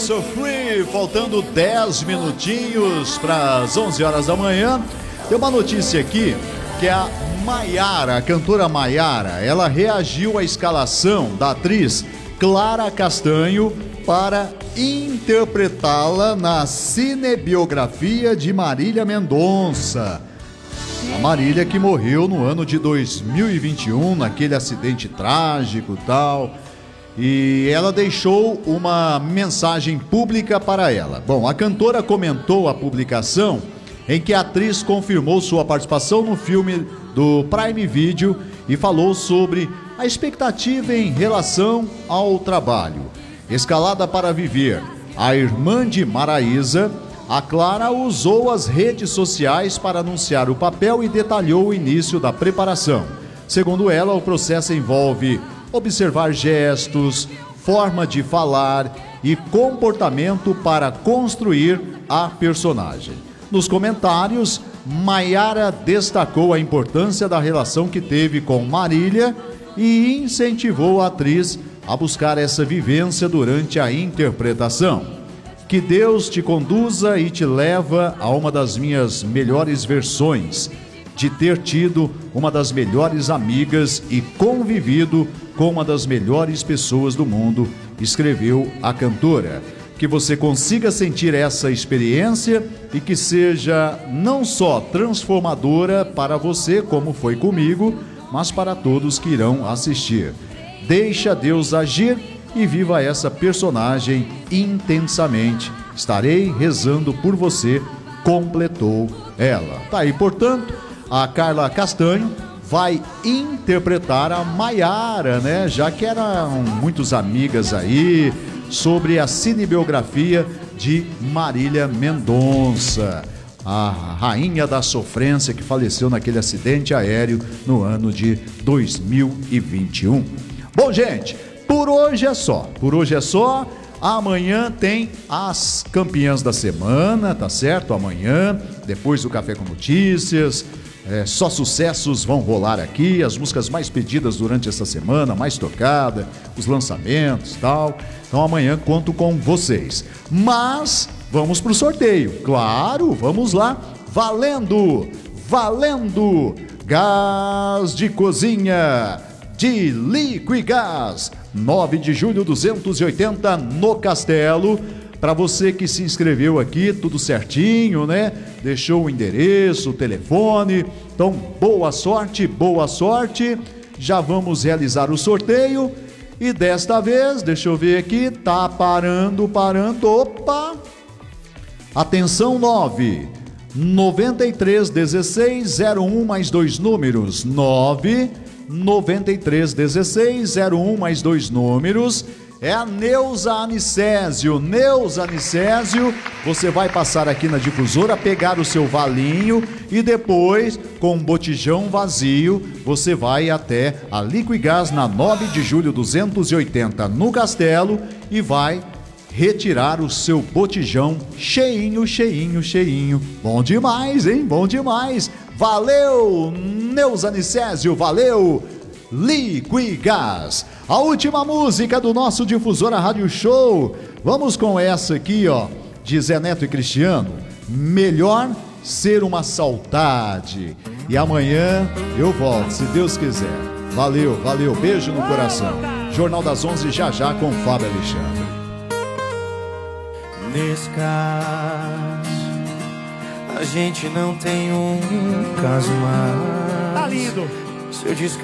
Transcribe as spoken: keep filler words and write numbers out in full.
So Free, faltando dez minutinhos para as onze horas da manhã. Tem uma notícia aqui que é a Maiara, a cantora Maiara, ela reagiu à escalação da atriz Clara Castanho para interpretá-la na cinebiografia de Marília Mendonça. A Marília que morreu no ano de dois mil e vinte e um, naquele acidente trágico e tal. E ela deixou uma mensagem pública para ela. Bom, a cantora comentou a publicação em que a atriz confirmou sua participação no filme do Prime Video e falou sobre a expectativa em relação ao trabalho. Escalada para viver a irmã de Maraísa, a Clara usou as redes sociais para anunciar o papel e detalhou o início da preparação. Segundo ela, o processo envolve observar gestos, forma de falar e comportamento para construir a personagem. Nos comentários, Maiara destacou a importância da relação que teve com Marília e incentivou a atriz a buscar essa vivência durante a interpretação. Que Deus te conduza e te leva a uma das minhas melhores versões, de ter tido uma das melhores amigas e convivido com uma das melhores pessoas do mundo, escreveu a cantora. Que você consiga sentir essa experiência e que seja não só transformadora para você, como foi comigo, mas para todos que irão assistir. Deixa Deus agir e viva essa personagem intensamente. Estarei rezando por você, completou ela. Tá aí, portanto, a Carla Castanho vai interpretar a Maiara, né? Já que eram muitas amigas aí, sobre a cinebiografia de Marília Mendonça, a rainha da sofrência que faleceu naquele acidente aéreo no ano de dois mil e vinte e um. Bom, gente, por hoje é só. Por hoje é só. Amanhã tem as campeãs da semana, tá certo? Amanhã, depois do Café com Notícias. É, só sucessos vão rolar aqui, as músicas mais pedidas durante essa semana, mais tocada, os lançamentos e tal. Então amanhã conto com vocês. Mas vamos pro sorteio, claro, vamos lá. Valendo, valendo, gás de cozinha de Liquigás, nove de julho duzentos e oitenta no Castelo. Para você que se inscreveu aqui, tudo certinho, né? Deixou o endereço, o telefone. Então, boa sorte, boa sorte. Já vamos realizar o sorteio. E desta vez, deixa eu ver aqui, tá parando, parando. Opa! Atenção, nove noventa e três dezesseis zero um mais dois números. nove noventa e três dezesseis zero um mais dois números. É a Neuza Anicésio. Neuza Anicésio, você vai passar aqui na difusora, pegar o seu valinho e depois, com um botijão vazio, você vai até a Liquigás na nove de julho duzentos e oitenta no Castelo e vai retirar o seu botijão cheinho, cheinho, cheinho. Bom demais, hein? Bom demais. Valeu, Neuza Anicésio, valeu, Liquigás. A última música do nosso Difusora Rádio Show. Vamos com essa aqui, ó, de Zé Neto e Cristiano. Melhor ser uma saudade. E amanhã eu volto, se Deus quiser. Valeu, valeu, beijo no coração. Jornal das onze já já com Fábio Alexandre. Nesse caso, a gente não tem um caso mais. Tá lindo. Se eu